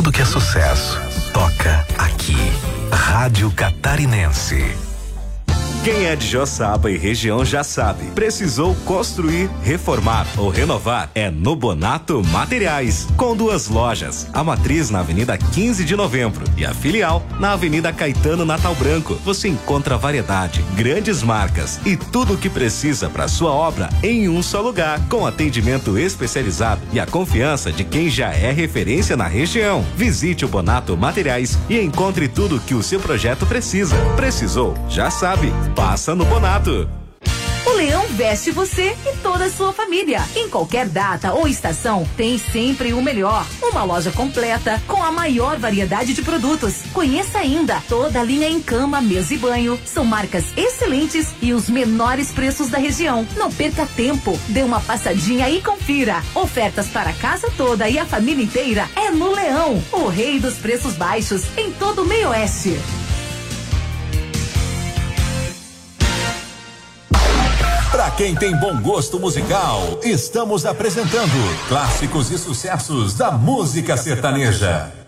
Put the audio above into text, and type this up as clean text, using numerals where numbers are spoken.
Tudo que é sucesso toca aqui. Rádio Catarinense. Quem é de Joçaba e região já sabe. Precisou construir, reformar ou renovar? É no Bonato Materiais. Com 2 lojas. A matriz na Avenida 15 de Novembro e a filial na Avenida Caetano Natal Branco. Você encontra variedade, grandes marcas e tudo o que precisa para sua obra em um só lugar. Com atendimento especializado e a confiança de quem já é referência na região. Visite o Bonato Materiais e encontre tudo o que o seu projeto precisa. Precisou? Já sabe. Passa no Bonato. O Leão veste você e toda a sua família. Em qualquer data ou estação, tem sempre o melhor. Uma loja completa com a maior variedade de produtos. Conheça ainda toda a linha em cama, mesa e banho. São marcas excelentes e os menores preços da região. Não perca tempo. Dê uma passadinha e confira. Ofertas para a casa toda e a família inteira é no Leão, o rei dos preços baixos em todo o Meio-Oeste. Pra quem tem bom gosto musical, estamos apresentando clássicos e sucessos da música sertaneja.